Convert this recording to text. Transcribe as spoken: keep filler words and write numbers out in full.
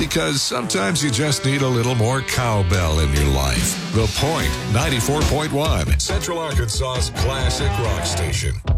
Because sometimes you just need a little more cowbell in your life. The Point, ninety-four point one, Central Arkansas's classic rock station.